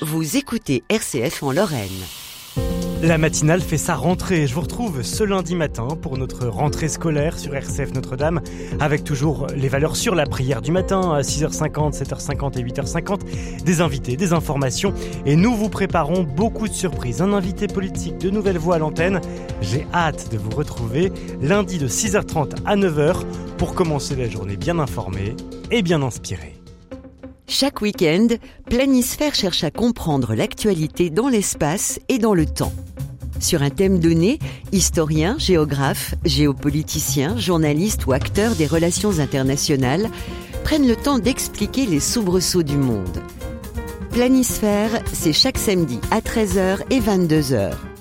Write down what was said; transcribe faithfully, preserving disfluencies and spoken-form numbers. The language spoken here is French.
Vous écoutez R C F en Lorraine. La matinale fait sa rentrée. Je vous retrouve ce lundi matin pour notre rentrée scolaire sur R C F Notre-Dame, avec toujours les valeurs sûres, la prière du matin à six heures cinquante, sept heures cinquante et huit heures cinquante, des invités, des informations, et nous vous préparons beaucoup de surprises. Un invité politique, de nouvelles voix à l'antenne. J'ai hâte de vous retrouver lundi de six heures trente à neuf heures pour commencer la journée bien informée et bien inspirée. Chaque week-end, Planisphère cherche à comprendre l'actualité dans l'espace et dans le temps. Sur un thème donné, historiens, géographes, géopoliticiens, journalistes ou acteurs des relations internationales prennent le temps d'expliquer les soubresauts du monde. Planisphère, c'est chaque samedi à treize heures et vingt-deux heures.